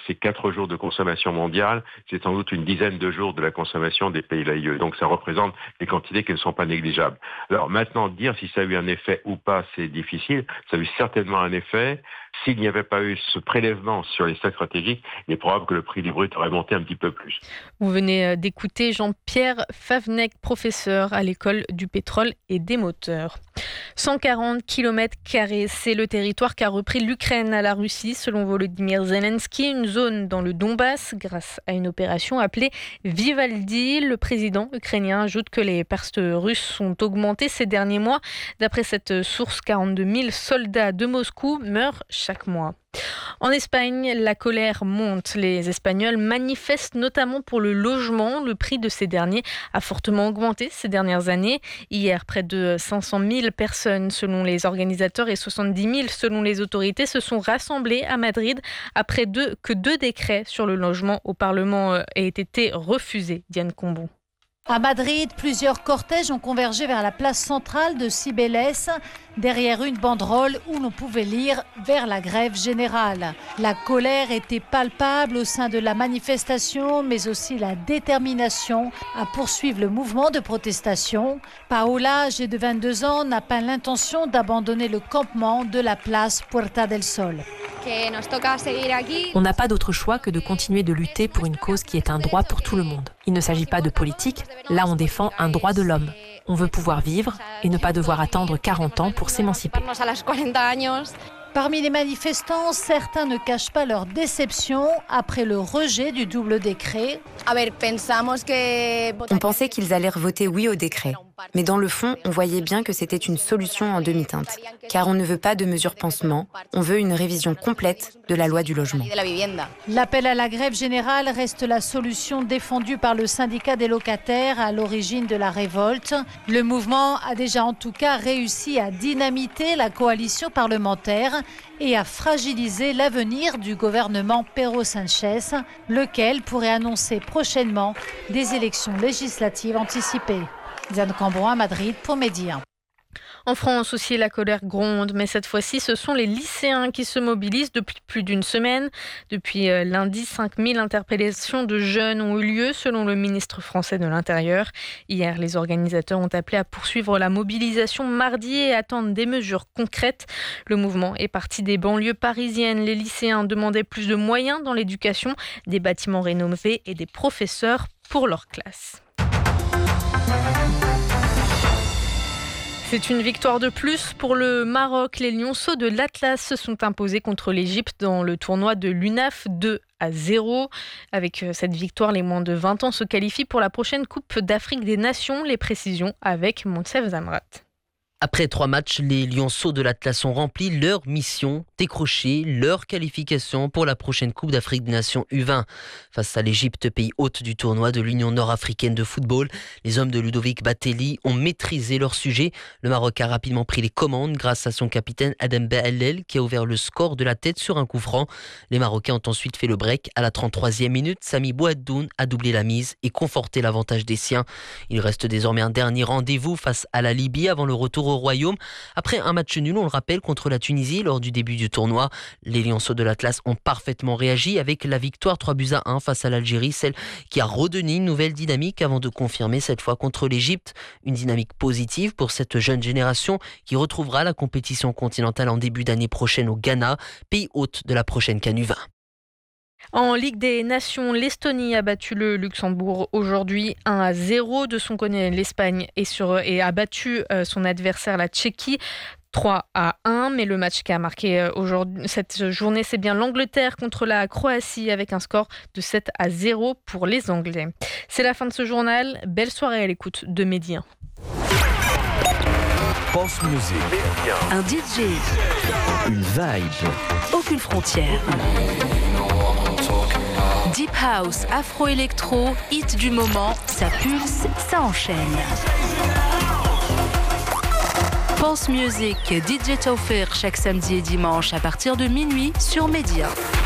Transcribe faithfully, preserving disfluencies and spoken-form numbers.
c'est quatre jours de consommation mondiale, c'est sans doute une dizaine de jours de la consommation des pays de l'A I E. Donc ça représente des quantités qui ne sont pas négligeables. Alors maintenant, dire si ça a eu un effet ou pas, c'est difficile. Ça a eu certainement un effet. S'il n'y avait pas eu ce prélèvement sur les stocks stratégiques, il est probable que le prix du brut aurait monté un petit peu plus. Vous venez d'écouter Jean-Pierre Favnec, professeur à l'école du pétrole et des moteurs. cent quarante kilomètres carrés, c'est le territoire qu'a repris l'Ukraine à la Russie, selon Volodymyr Zelensky, une zone dans le Donbass, grâce à une opération appelée Vivaldi. Le président ukrainien ajoute que les pertes russes sont augmentées ces derniers mois. D'après cette source, quarante-deux mille soldats de Moscou meurent chaque mois. En Espagne, la colère monte. Les Espagnols manifestent notamment pour le logement. Le prix de ces derniers a fortement augmenté ces dernières années. Hier, près de cinq cent mille personnes selon les organisateurs et soixante-dix mille selon les autorités se sont rassemblées à Madrid après deux, que deux décrets sur le logement au Parlement aient été refusés. Diane Combon. À Madrid, plusieurs cortèges ont convergé vers la place centrale de Cibeles, derrière une banderole où l'on pouvait lire « Vers la grève générale ». La colère était palpable au sein de la manifestation, mais aussi la détermination à poursuivre le mouvement de protestation. Paola, âgée de vingt-deux ans, n'a pas l'intention d'abandonner le campement de la place Puerta del Sol. On n'a pas d'autre choix que de continuer de lutter pour une cause qui est un droit pour tout le monde. Il ne s'agit pas de politique, là on défend un droit de l'homme. On veut pouvoir vivre et ne pas devoir attendre quarante ans pour s'émanciper. Parmi les manifestants, certains ne cachent pas leur déception après le rejet du double décret. On pensait qu'ils allaient voter oui au décret. Mais dans le fond, on voyait bien que c'était une solution en demi-teinte. Car on ne veut pas de mesures pansement, on veut une révision complète de la loi du logement. L'appel à la grève générale reste la solution défendue par le syndicat des locataires à l'origine de la révolte. Le mouvement a déjà en tout cas réussi à dynamiter la coalition parlementaire et à fragiliser l'avenir du gouvernement Pedro Sánchez, lequel pourrait annoncer prochainement des élections législatives anticipées. Diane Cambron à Madrid pour Média. En France aussi, la colère gronde, mais cette fois-ci, ce sont les lycéens qui se mobilisent depuis plus d'une semaine. Depuis lundi, cinq mille interpellations de jeunes ont eu lieu, selon le ministre français de l'Intérieur. Hier, les organisateurs ont appelé à poursuivre la mobilisation mardi et attendent des mesures concrètes. Le mouvement est parti des banlieues parisiennes. Les lycéens demandaient plus de moyens dans l'éducation, des bâtiments rénovés et des professeurs pour leur classe. C'est une victoire de plus pour le Maroc. Les lionceaux de l'Atlas se sont imposés contre l'Égypte dans le tournoi de l'U N A F deux à zéro. Avec cette victoire, les moins de vingt ans se qualifient pour la prochaine Coupe d'Afrique des Nations. Les précisions avec Monsef Zamrat. Après trois matchs, les lionceaux de l'Atlas ont rempli leur mission, décroché leur qualification pour la prochaine Coupe d'Afrique des Nations U vingt. Face à l'Égypte, pays hôte du tournoi de l'Union nord-africaine de football, les hommes de Ludovic Batelli ont maîtrisé leur sujet. Le Maroc a rapidement pris les commandes grâce à son capitaine Adem Beallel qui a ouvert le score de la tête sur un coup franc. Les Marocains ont ensuite fait le break. À la trente-troisième minute, Sami Bouaddoun a doublé la mise et conforté l'avantage des siens. Il reste désormais un dernier rendez-vous face à la Libye avant le retour au Royaume. Après un match nul, on le rappelle, contre la Tunisie lors du début du tournoi, les lionceaux de l'Atlas ont parfaitement réagi avec la victoire trois buts à un face à l'Algérie, celle qui a redonné une nouvelle dynamique avant de confirmer cette fois contre l'Égypte. Une dynamique positive pour cette jeune génération qui retrouvera la compétition continentale en début d'année prochaine au Ghana, pays hôte de la prochaine CAN U vingt. En Ligue des Nations, l'Estonie a battu le Luxembourg aujourd'hui un à zéro. De son côté, l'Espagne est sur, et a battu son adversaire, la Tchéquie, trois à un. Mais le match qui a marqué aujourd'hui, cette journée, c'est bien l'Angleterre contre la Croatie avec un score de sept à zéro pour les Anglais. C'est la fin de ce journal. Belle soirée à l'écoute de Média. Pense Music. Un D J. Une vibe. Aucune frontière. Deep House, Afro-Électro, hit du moment, ça pulse, ça enchaîne. Pense Music, D J Taufir chaque samedi et dimanche à partir de minuit sur Média.